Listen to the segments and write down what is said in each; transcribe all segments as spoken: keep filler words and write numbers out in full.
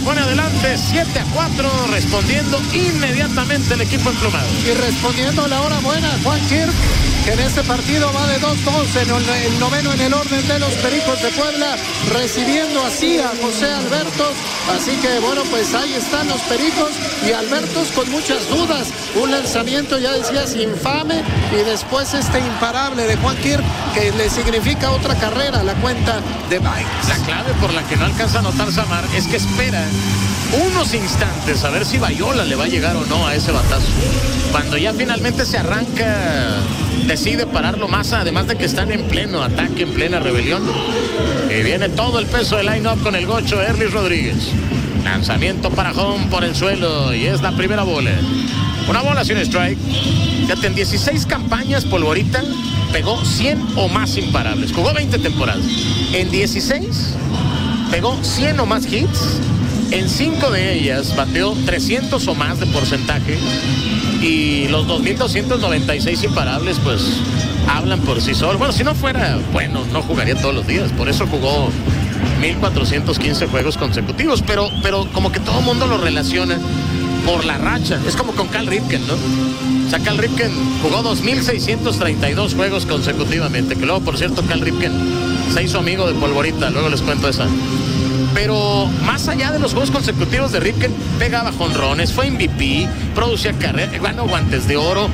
pone adelante siete a cuatro, respondiendo inmediatamente el equipo emplumado. Y respondiendo la hora buena, Juan Kirk, que en este partido va de dos dos, en el, el noveno en el orden de los Pericos de Puebla, recibiendo así a José Albertos. Así que bueno, pues ahí están los Pericos y Albertos con muchas dudas. Un lanzamiento, ya decías, infame, y después este imparable de Juan Kirk, que le significa otra carrera a la cuenta de Bytes. La clave por la que no alcanza a anotar Samar es que espera unos instantes a ver si Bayola le va a llegar o no a ese batazo. Cuando ya finalmente se arranca, decide pararlo más, además de que están en pleno ataque, en plena rebelión. Y viene todo el peso del line-up con el gocho Erlis Rodríguez. Lanzamiento para home por el suelo y es la primera bola. Una bola sin strike. Fíjate, en dieciséis campañas, Polvorita pegó cien o más imparables. Jugó veinte temporadas. En dieciséis pegó cien o más hits. En cinco de ellas bateó trescientos o más de porcentaje. Y los dos mil doscientos noventa y seis imparables, pues, hablan por sí solos. Bueno, si no fuera bueno, no jugaría todos los días. Por eso jugó mil cuatrocientos quince juegos consecutivos. Pero, pero como que todo el mundo lo relaciona por la racha. Es como con Cal Ripken, ¿no? O sea, Cal Ripken jugó dos mil seiscientos treinta y dos juegos consecutivamente. Que luego, por cierto, Cal Ripken se hizo amigo de Polvorita. Luego les cuento esa. Pero más allá de los juegos consecutivos de Ripken, pegaba jonrones, fue M V P, producía carrera, ganó guantes de oro,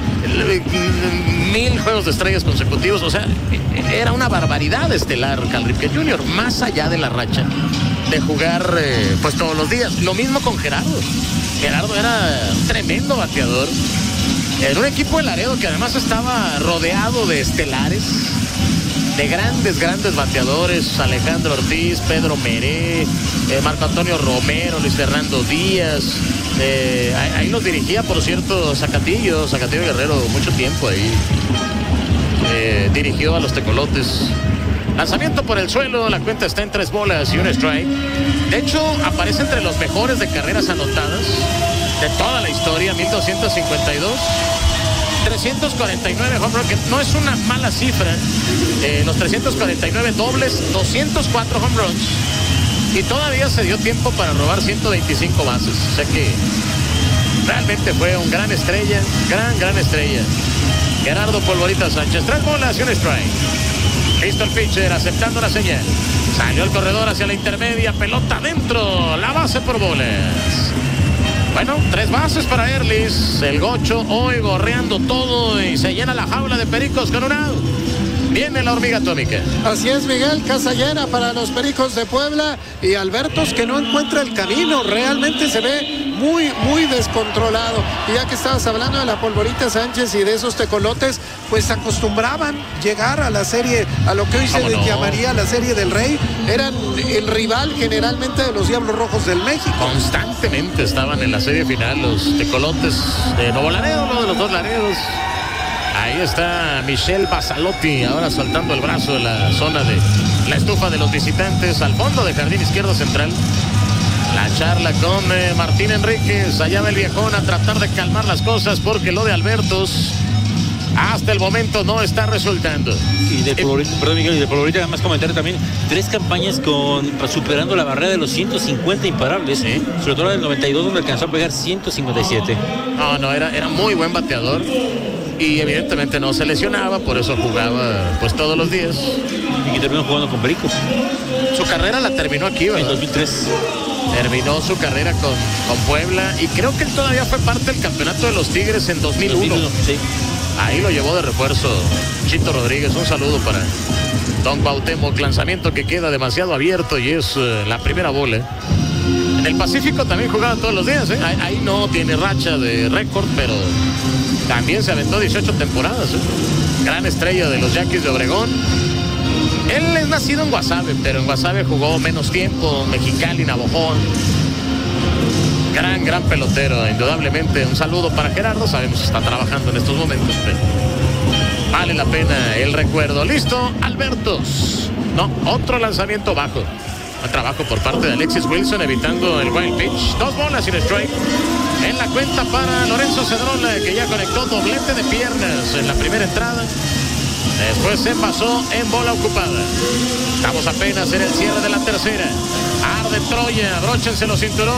mil juegos de estrellas consecutivos. O sea, era una barbaridad estelar Cal Ripken junior, más allá de la racha de jugar eh, pues todos los días. Lo mismo con Gerardo. Gerardo era un tremendo bateador. En un equipo de Laredo que además estaba rodeado de estelares, de grandes, grandes bateadores: Alejandro Ortiz, Pedro Meré, eh, Marco Antonio Romero, Luis Fernando Díaz. Eh, ahí, ahí los dirigía, por cierto, Zacatillo, Zacatillo Guerrero, mucho tiempo ahí. Eh, dirigió a los Tecolotes. Lanzamiento por el suelo, la cuenta está en tres bolas y un strike. De hecho, aparece entre los mejores de carreras anotadas de toda la historia, mil doscientos cincuenta y dos. trescientos cuarenta y nueve home run, que no es una mala cifra. Eh, los trescientos cuarenta y nueve dobles, doscientos cuatro home runs. Y todavía se dio tiempo para robar ciento veinticinco bases. O sea que realmente fue un gran estrella, gran, gran estrella. Gerardo Polvorita Sánchez, tres bolas y un strike. Listo el pitcher, aceptando la señal. Salió el corredor hacia la intermedia, pelota adentro, la base por bolas. Bueno, tres bases para Erlis. El gocho hoy gorreando todo y se llena la jaula de Pericos con un out. Viene la hormiga atómica. Así es, Miguel, casa llena para los Pericos de Puebla y Albertos, que no encuentra el camino. Realmente se ve muy, muy descontrolado. Y ya que estabas hablando de la Polvorita Sánchez y de esos tecolotes, pues acostumbraban llegar a la serie, a lo que hoy se les llamaría la Serie del Rey. Eran el rival generalmente de los Diablos Rojos del México. Constantemente estaban en la serie final los tecolotes de Nuevo Laredo, uno de los dos Laredos. Ahí está Michel Basalotti, ahora soltando el brazo de la zona de la estufa de los visitantes, al fondo de jardín izquierdo central. La charla con eh, Martín Enríquez, allá va el viejón a tratar de calmar las cosas, porque lo de Albertos hasta el momento no está resultando. Y de Polvorita, eh, perdón Miguel, y de Polvorita nada más comentar también, tres campañas con superando la barrera de los ciento cincuenta imparables, ¿sí? Sobre todo la del noventa y dos, donde alcanzó a pegar ciento cincuenta y siete. No, no, era, era muy buen bateador. Y evidentemente no se lesionaba, por eso jugaba pues todos los días. Y que terminó jugando con Pericos. Su carrera la terminó aquí, ¿verdad? En dos mil tres. Terminó su carrera con, con Puebla, y creo que él todavía fue parte del campeonato de los Tigres en dos mil uno. dos mil uno, sí. Ahí lo llevó de refuerzo Chito Rodríguez. Un saludo para don Cuauhtémoc. Lanzamiento que queda demasiado abierto y es uh, la primera bola. En el Pacífico también jugaba todos los días, ¿eh? Ahí, ahí no tiene racha de récord, pero también se aventó dieciocho temporadas, ¿eh? Gran estrella de los Yaquis de Obregón. Él es nacido en Guasave, pero en Guasave jugó menos tiempo, Mexicali, Navajo. Gran, gran pelotero, indudablemente. Un saludo para Gerardo, sabemos que está trabajando en estos momentos, pero vale la pena el recuerdo. Listo, Albertos. No, otro lanzamiento bajo. Buen trabajo por parte de Alexis Wilson, evitando el wild pitch. Dos bolas sin strike. En la cuenta para Lorenzo Cedrola, que ya conectó doblete de piernas en la primera entrada. Después se pasó en bola ocupada. Estamos apenas en el cierre de la tercera. Arde Troya, abróchense los cinturones.